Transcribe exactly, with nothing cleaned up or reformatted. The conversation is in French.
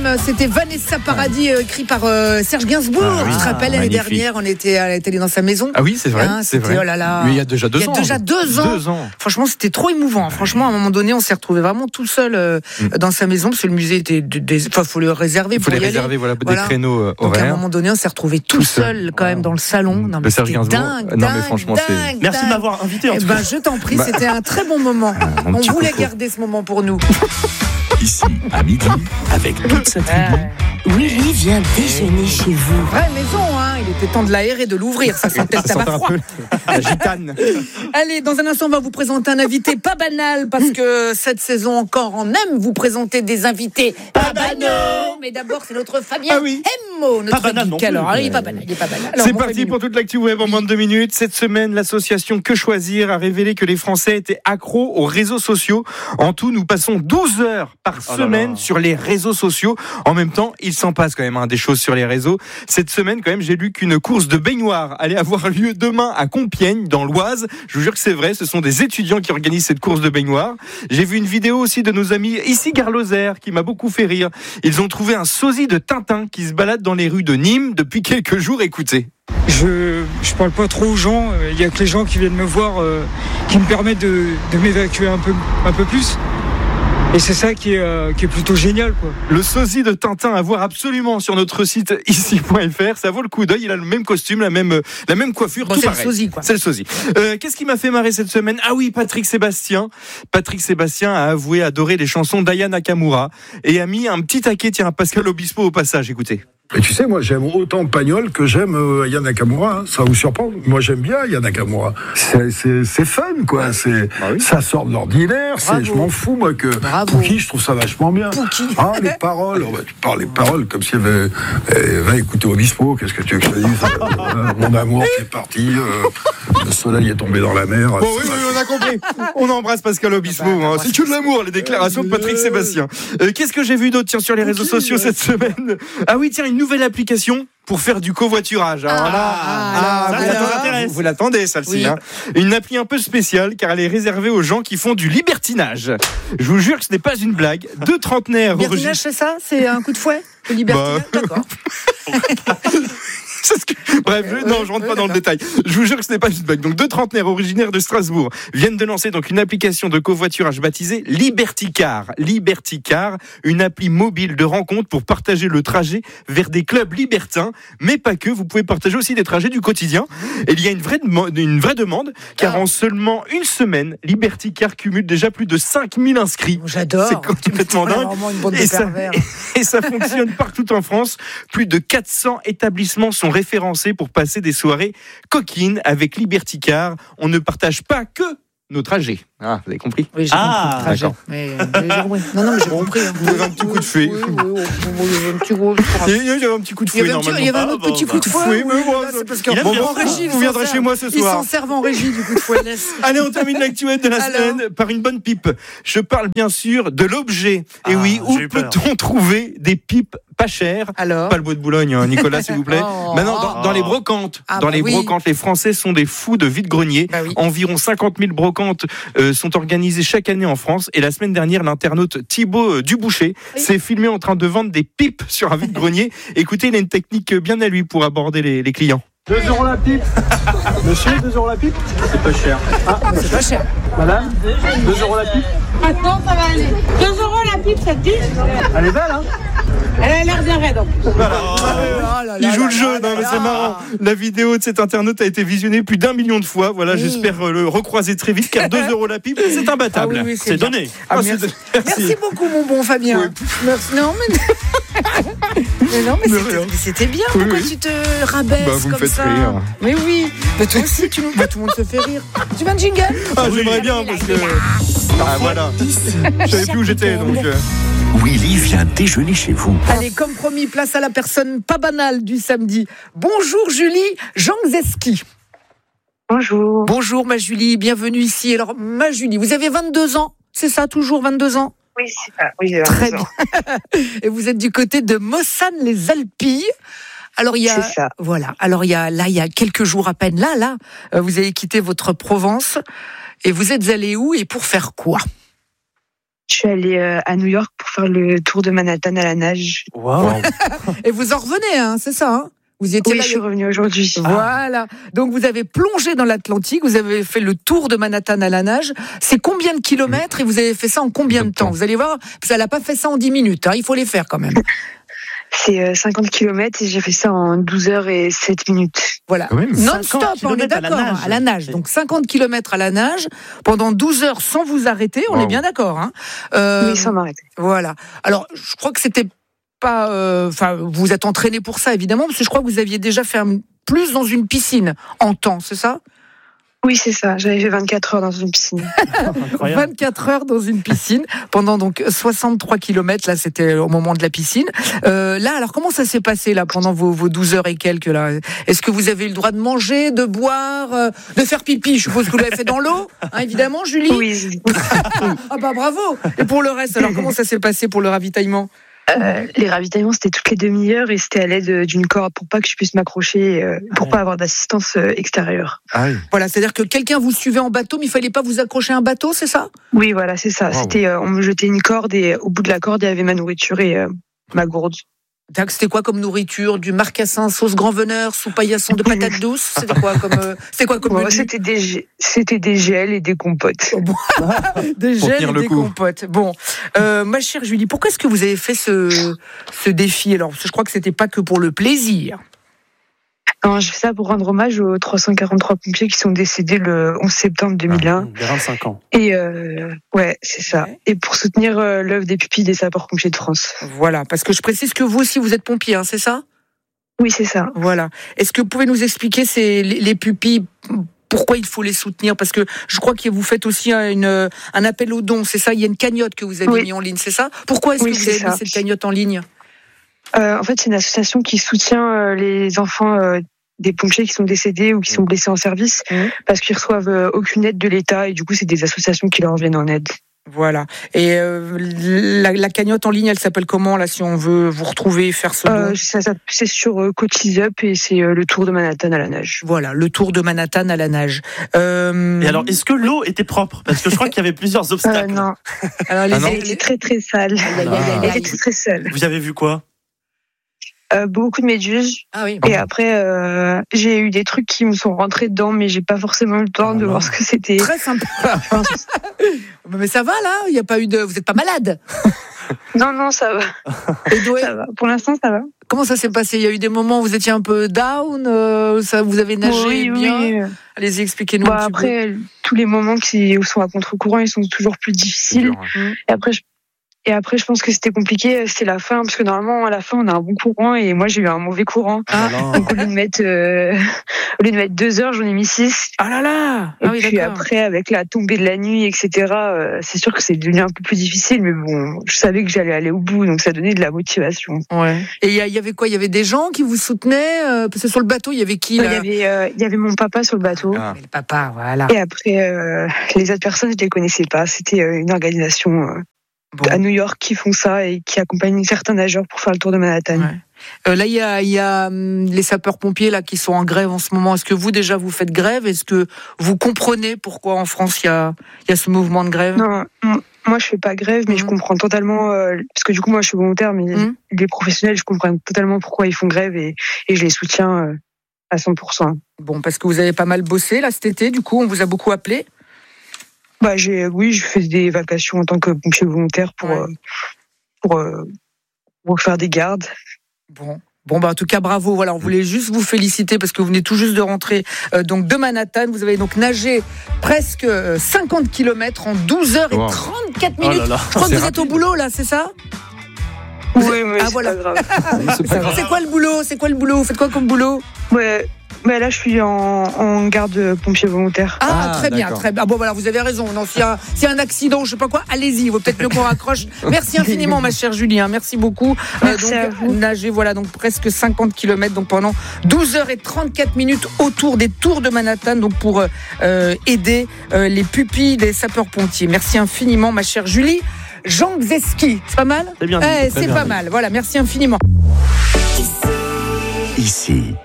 thème, c'était Vanessa Paradis, euh, écrit par euh, Serge Gainsbourg. Ah, oui. Tu te rappelles, l'année dernière, on était à la télé dans sa maison. Ah oui, c'est vrai. Hein, c'est vrai. Oh là là. Mais il y a déjà deux il y a ans. déjà deux ans. Deux ans. Franchement, c'était trop émouvant. Franchement, à un moment donné, on s'est retrouvé vraiment tout seul euh, mm. dans sa maison, parce que le musée était. Des... Enfin, il faut le réserver. Il faut pour les y réserver, aller. voilà, des voilà. créneaux euh, horaires. Donc, à un moment donné, on s'est retrouvé tout, tout seul, seul, quand même, dans le salon. Non, mais le Serge Gainsbourg. Dingue, non, dingue, mais franchement, dingue, c'est. dingue. Merci de m'avoir invité. En eh tout ben, cas. je t'en prie, c'était un très bon moment. Ah, on voulait coco. garder ce moment pour nous. Ici, à midi, avec toute sa tribu. Willy vient déjeuner chez vous. Vraie maison, hein. Il était temps de l'aérer, de l'ouvrir. Ça sentait le tabac froid. La gitane. Allez, dans un instant, on va vous présenter un invité pas banal, parce que cette saison encore, on aime vous présenter des invités pas banaux. Mais d'abord, c'est notre Fabien ah oui. Emmo, notre pas banal non geek. plus. Alors, il est pas banal, il est pas banal. Alors, c'est bon, parti Fabien, pour toute l'actu web en moins de deux minutes. Cette semaine, l'association Que Choisir a révélé que les Français étaient accros aux réseaux sociaux. En tout, nous passons douze heures par oh semaine là là. sur les réseaux sociaux. En même temps, il s'en passe quand même hein, des choses sur les réseaux. Cette semaine, quand même, j'ai lu qu'une course de baignoire allait avoir lieu demain à Compiègne, dans l'Oise. Je vous jure que c'est vrai, ce sont des étudiants qui organisent cette course de baignoire. J'ai vu une vidéo aussi de nos amis ici Garloser qui m'a beaucoup fait rire. Ils ont trouvé un sosie de Tintin qui se balade dans les rues de Nîmes depuis quelques jours. Écoutez. Je je parle pas trop aux gens. Il y a que les gens qui viennent me voir euh, qui me permettent de, de m'évacuer un peu un peu plus. Et c'est ça qui est, euh, qui est plutôt génial, quoi. Le sosie de Tintin à voir absolument sur notre site ici point f r. Ça vaut le coup d'œil. Il a le même costume, la même, la même coiffure, bon, tout c'est pareil. Le sosie, quoi. C'est le sosie. Euh, qu'est-ce qui m'a fait marrer cette semaine ? Ah oui, Patrick Sébastien. Patrick Sébastien a avoué adorer les chansons d'Aya Nakamura et a mis un petit taquet, tiens, à Pascal Obispo au passage. Écoutez. Et tu sais, moi, j'aime autant Pagnol que j'aime euh, Aya Nakamura. Hein. Ça vous surprend ? Moi, j'aime bien Aya Nakamura. C'est, c'est, c'est fun, quoi. C'est, ah oui. Ça sort de l'ordinaire. C'est, je m'en fous, moi, que Pouki, je trouve ça vachement bien. Pouki. Ah, les paroles. Oh, bah, tu parles les paroles comme si elle avait, elle va écouter Obispo. Qu'est-ce que tu veux que je te dise ? euh, Mon amour, c'est parti. Euh, le soleil est tombé dans la mer. Bon, oui, oui, on a compris. On embrasse Pascal Obispo. Hein. C'est que de l'amour, les déclarations de Patrick Sébastien. Euh, qu'est-ce que j'ai vu d'autre, tiens, sur les réseaux sociaux cette semaine ? Ah oui, tiens, une nouvelle application pour faire du covoiturage. Alors là, ah, ah, là, vous, là, l'attendez, là. vous l'attendez, celle-ci. Oui. Hein. Une appli un peu spéciale car elle est réservée aux gens qui font du libertinage. Je vous jure que ce n'est pas une blague. Deux trentenaires originaires. Libertinage, c'est ça ? C'est un coup de fouet ? Le libertinage, Bah. d'accord. C'est ce que... Bref, je... non, je rentre pas dans le détail. Je vous jure que ce n'est pas une blague. Donc, deux trentenaires originaires de Strasbourg viennent de lancer donc une application de covoiturage baptisée Liberticar. Liberticar, une appli mobile de rencontre pour partager le trajet vers des clubs libertins, mais pas que. Vous pouvez partager aussi des trajets du quotidien. Et il y a une vraie, dem- une vraie demande, car en seulement une semaine, Liberticar cumule déjà plus de cinq mille inscrits. J'adore. C'est complètement dingue. Vraiment une bande de Et ça, pervers. et ça fonctionne partout en France. Plus de quatre cents établissements sont référencés pour passer des soirées coquines avec Liberticar. On ne partage pas que nos trajets. Ah, vous avez compris ? Oui, j'ai Ah, compris le trajet. d'accord. Mais, mais j'ai compris. Non, non, mais j'ai compris. Hein. Vous avez un petit coup de fouet. Oui, oui, oui, oui, oui, un petit coup de fouet. Il y avait un petit coup de Il y fouet avait un petit- normalement. il y avait un Ah, autre petit bon, coup de bah, fouet. fouet, oui, mais bon, là, c'est parce il qu'en aime bien. en régie, ils Vous s'en viendrez servent. chez moi ce Ils soir. s'en servent en régie du coup de fouet. Laisse. Allez, on termine l'actuel de la Alors semaine par une bonne pipe. Je parle bien sûr de l'objet. Et Ah, oui, où j'ai eu peur. peut-on trouver des pipes pas chères ? Alors Pas le bois de Boulogne, hein, Nicolas, s'il vous plaît. Oh. Maintenant, dans, dans les brocantes, Ah, dans bah les oui. brocantes, les Français sont des fous de vide-grenier. Bah oui. Environ cinquante mille brocantes euh, sont organisées chaque année en France. Et la semaine dernière, l'internaute Thibaut euh, Duboucher Oui. s'est filmé en train de vendre des pipes sur un vide-grenier. Écoutez, il a une technique bien à lui pour aborder les, les clients. deux euros la pipe. Monsieur, deux euros la pipe. C'est pas cher. Ah, C'est pas cher. madame, deux euros la pipe. Maintenant, ça va aller. deux euros la pipe, ça te dit ? Elle est belle, hein? Elle a l'air bien raide. Il joue le jeu, non, mais c'est marrant. La vidéo de cet internaute a été visionnée plus d'un million de fois. Voilà, Oui. j'espère euh, le recroiser très vite, car deux euros la pipe, c'est imbattable. Ah oui, oui, c'est C'est bien. donné. Ah, Ah, merci. c'est- Merci beaucoup, mon bon Fabien. Oui. Merci. Non, mais. mais non, mais De c'était, rien. mais c'était bien. Oui, Pourquoi oui. tu te rabaisses Bah, vous me comme faites ça rire. Mais oui. Mais toi aussi, tu nous... bah, tout le monde se fait rire. Tu veux un jingle ? Ah, j'aimerais bien, parce que. Ah, voilà. Je savais plus où j'étais, donc. euh, Willy vient déjeuner chez vous. Allez, comme promis, place à la personne pas banale du samedi. Bonjour Julie Jangzeski. Bonjour. Bonjour ma Julie, bienvenue ici. Alors ma Julie, vous avez vingt-deux ans, c'est ça, toujours vingt-deux ans ? Oui, c'est ça. Oui, j'ai Très vingt-deux bien. ans. Et vous êtes du côté de Mossane-les-Alpilles. Alors il y a, C'est ça. voilà. Alors il y a là, il y a quelques jours à peine, là, là, euh, vous avez quitté votre Provence et vous êtes allé où et pour faire quoi ? Je suis allée euh, à New York pour faire le tour de Manhattan à la nage. Wow. Et vous en revenez, hein, c'est ça, hein? Vous y étiez Oui, là, je suis revenue aujourd'hui. Voilà. Donc vous avez plongé dans l'Atlantique, vous avez fait le tour de Manhattan à la nage. C'est combien de kilomètres et vous avez fait ça en combien de temps? Vous allez voir, ça n'a pas fait ça en dix minutes, hein, il faut les faire quand même. C'est euh, cinquante kilomètres et j'ai fait ça en douze heures et sept minutes. Voilà, non-stop, on est d'accord, à, à la nage. Donc cinquante kilomètres à la nage, pendant douze heures sans vous arrêter, on wow. est bien d'accord. Hein. Euh, oui, sans m'arrêter. Voilà. Alors, je crois que c'était pas... Enfin, euh, vous êtes entraîné pour ça, évidemment, parce que je crois que vous aviez déjà fait un, plus dans une piscine en temps, c'est ça? Oui, c'est ça. J'avais fait vingt-quatre heures dans une piscine. vingt-quatre heures dans une piscine pendant donc soixante-trois kilomètres. Là, c'était au moment de la piscine. Euh, là, alors, comment ça s'est passé là pendant vos, vos douze heures et quelques là? Est-ce que vous avez eu le droit de manger, de boire, euh, de faire pipi? Je suppose que vous l'avez fait dans l'eau, hein, évidemment, Julie. Oui. Ah bah bravo. Et pour le reste, alors comment ça s'est passé pour le ravitaillement? Euh, les ravitaillements, c'était toutes les demi-heures et c'était à l'aide d'une corde pour pas que je puisse m'accrocher, euh, pour pas avoir d'assistance euh, extérieure. Ah oui. Voilà, c'est-à-dire que quelqu'un vous suivait en bateau, mais il fallait pas vous accrocher à un bateau, c'est ça? Oui, voilà, c'est ça. Wow. C'était, euh, on me jetait une corde et au bout de la corde, il y avait ma nourriture et euh, ma gourde. C'était quoi comme nourriture? Du marcassin, sauce grand veneur, soupe paillasson de patates douces? C'était quoi comme euh, C'était quoi comme bon, C'était des c'était des gels et des compotes. Des gels et des coup. compotes. Bon, euh, ma chère Julie, pourquoi est-ce que vous avez fait ce ce défi? Alors, je crois que c'était pas que pour le plaisir. Non, je fais ça pour rendre hommage aux trois cent quarante-trois pompiers qui sont décédés le onze septembre deux mille un. Il y a vingt-cinq ans. Et euh, ouais, c'est ça. Ouais. Et pour soutenir euh, l'œuvre des pupilles des sapeurs-pompiers de France. Voilà, parce que je précise que vous aussi, vous êtes pompier, hein, c'est ça? Oui, c'est ça. Voilà. Est-ce que vous pouvez nous expliquer ces, les, les pupilles, pourquoi il faut les soutenir? Parce que je crois que vous faites aussi une, un appel aux dons, c'est ça? Il y a une cagnotte que vous avez oui. mis en ligne, c'est ça? Pourquoi est-ce oui, que vous avez ça. mis cette cagnotte en ligne? euh, En fait, c'est une association qui soutient euh, les enfants euh, des pompiers qui sont décédés ou qui sont blessés en service mmh. parce qu'ils reçoivent euh, aucune aide de l'État et du coup c'est des associations qui leur viennent en aide. Voilà. Et euh, la, la cagnotte en ligne, elle s'appelle comment là si on veut vous retrouver et faire ce don? euh, ça, ça, C'est sur euh, Coaches Up et c'est euh, le tour de Manhattan à la nage. Voilà, le tour de Manhattan à la nage. Euh... Et alors, est-ce que l'eau était propre? Parce que je crois qu'il y avait plusieurs obstacles. Euh, non. Alors, les ah non. Elle était très très sale. Ah. Elle était très sale. Vous avez vu quoi? Euh, beaucoup de méduses. Ah oui. Et après, euh, j'ai eu des trucs qui me sont rentrés dedans, mais j'ai pas forcément eu le temps ah de non. voir ce que c'était. Très sympa. Mais ça va là? Il y a pas eu de. Vous êtes pas malade? Non, non, ça va. doit... Ça va. Pour l'instant, ça va. Comment ça s'est passé? Il y a eu des moments où vous étiez un peu down, euh, ça, vous avez nagé oui, bien. Oui. Allez-y, expliquez-nous. Bah, un petit après, peu. Tous les moments qui sont à contre-courant, ils sont toujours plus difficiles. Mmh. Et après, je Et après, je pense que c'était compliqué, c'était la fin, parce que normalement, à la fin, on a un bon courant, et moi, j'ai eu un mauvais courant. Ah. Donc, au lieu de mettre, euh, au lieu de mettre deux heures, j'en ai mis six. Ah là là! Et ah oui, puis d'accord. après, avec la tombée de la nuit, et cetera, euh, c'est sûr que c'est devenu un peu plus difficile, mais bon, je savais que j'allais aller au bout, donc ça donnait de la motivation. Ouais. Et il y, y avait quoi? Il y avait des gens qui vous soutenaient? euh, Parce que sur le bateau, il y avait qui, là? Il y avait, euh, il y avait mon papa sur le bateau. Ah. Le papa, voilà. Et après, euh, les autres personnes, je les connaissais pas. C'était euh, une organisation, euh, Bon. à New York qui font ça et qui accompagnent certains nageurs pour faire le tour de Manhattan. Ouais. Euh, là, il y a, y a hum, les sapeurs-pompiers là qui sont en grève en ce moment. Est-ce que vous déjà vous faites grève? Est-ce que vous comprenez pourquoi en France il y a, y a ce mouvement de grève? Non, moi je fais pas grève, mais mmh. je comprends totalement euh, parce que du coup moi je suis volontaire, mais mmh. les professionnels je comprends totalement pourquoi ils font grève et, et je les soutiens euh, à cent pour cent. Bon, parce que vous avez pas mal bossé là cet été. Du coup, on vous a beaucoup appelé. Bah, j'ai, oui, je fais des vacations en tant que pompier volontaire pour, ouais. euh, pour, euh, pour faire des gardes. Bon. Bon, bah, en tout cas, bravo. Voilà, on voulait juste vous féliciter parce que vous venez tout juste de rentrer euh, donc de Manhattan. Vous avez donc nagé presque cinquante kilomètres en douze heures et trente-quatre minutes. Oh là là. Je crois c'est que vous rapide. Êtes au boulot, là, c'est ça? Oui, oui, ah, c'est voilà. pas grave. c'est, pas grave. C'est quoi le boulot? C'est quoi le boulot? Vous faites quoi comme boulot? Ouais. Mais là, je suis en, en garde pompier volontaire. Ah, ah très d'accord. bien, très bien. Ah, bon, voilà, vous avez raison. Non, s'il y a, s'il y a un accident, je sais pas quoi, allez-y. Il vaut peut-être mieux qu'on raccroche. Merci infiniment, ma chère Julie. Hein, merci beaucoup. Merci euh, donc, à vous. Nager, voilà, donc presque cinquante kilomètres, donc pendant douze heures et trente-quatre minutes autour des tours de Manhattan, donc pour euh, aider euh, les pupilles des sapeurs-pompiers. Merci infiniment, ma chère Julie. Jean Gzeski, c'est pas mal? C'est bien. Eh, c'est c'est bien pas dit. mal. Voilà, merci infiniment. Ici.